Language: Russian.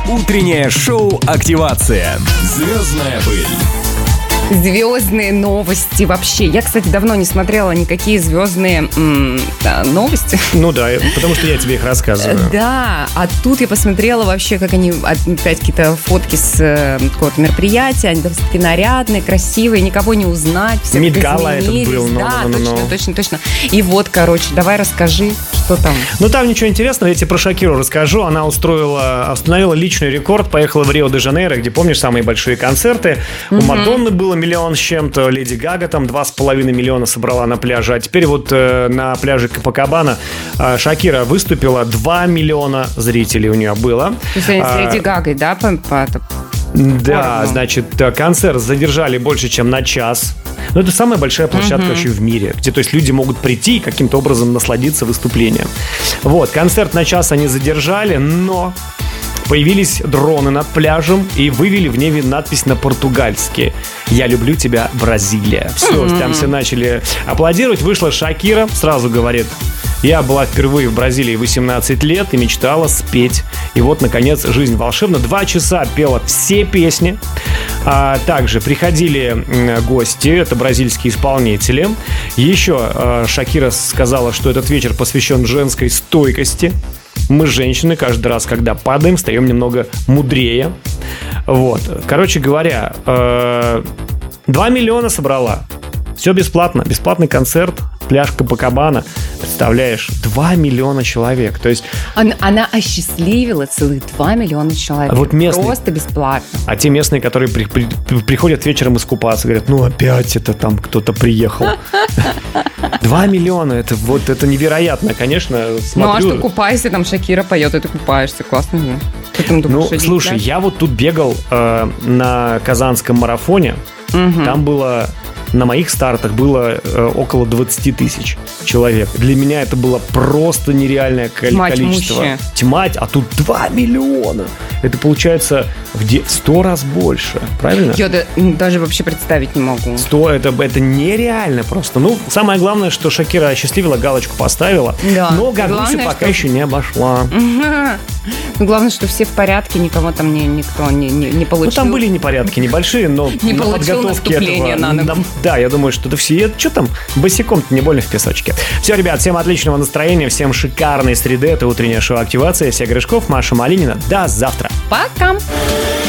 Утреннее шоу «Активация». Звездная пыль. Звездные новости вообще. Я, кстати, давно не смотрела никакие звездные новости. Ну да, потому что я тебе их рассказываю. Да, а тут я посмотрела вообще, как они опять какие-то фотки с какого-то мероприятия. Они такие нарядные, красивые, никого не узнать. Мид-гала этот был. Да, точно. И вот, короче, давай расскажи, что там. Ну там ничего интересного, я тебе про Шакиру расскажу. Она установила личный рекорд, поехала в Рио-де-Жанейро, где, помнишь, самые большие концерты. У Мадонны было 1 миллион с чем-то, Леди Гага там 2,5 миллиона собрала на пляже. А теперь вот на пляже Копакабана Шакира выступила, 2 миллиона зрителей у нее было. То есть они с Леди Гагой, да, Да, значит, концерт задержали больше, чем на час. Но это самая большая площадка вообще в мире, где, то есть, люди могут прийти и каким-то образом насладиться выступлением. Вот, концерт на час они задержали, но появились дроны над пляжем и вывели в небе надпись на португальски: «Я люблю тебя, Бразилия». Все, там все начали аплодировать. Вышла Шакира, сразу говорит: «Я была впервые в Бразилии 18 лет и мечтала спеть. И вот, наконец, жизнь волшебна». 2 часа пела все песни. Также приходили гости, это бразильские исполнители. Еще Шакира сказала, что этот вечер посвящен женской стойкости. Мы, женщины, каждый раз, когда падаем, встаем немного мудрее. Вот. Короче говоря, 2 миллиона собрала. Все бесплатно. Бесплатный концерт, пляж Копакабана. Представляешь, 2 миллиона человек. То есть она осчастливила целых 2 миллиона человек. Вот местные, просто бесплатно. А те местные, которые приходят вечером искупаться, говорят: ну опять это там кто-то приехал. 2 миллиона, это невероятно, конечно. Смотрю. Ну а что, купайся, там Шакира поет, и ты купаешься, классно. Ну, слушай, я вот тут бегал на Казанском марафоне. Там было... На моих стартах было около 20 тысяч человек. Для меня это было просто нереальное количество. Тьма, а тут 2 миллиона. Это получается в 100 раз больше. Правильно? Я даже вообще представить не могу. 100, это нереально просто. Ну, самое главное, что Шакира осчастливила, галочку поставила. Да. Но Гагусю пока еще не обошла. Ну, главное, что все в порядке, никого там никто не получил. Ну, там были непорядки небольшие, но не на получил подготовке наступление на ногу. Да, я думаю, что все, что там, босиком-то не больно в песочке. Все, ребят, всем отличного настроения, всем шикарной среды. Это утреннее шоу «Активация». Я Гришков, Маша Малинина. До завтра. Пока.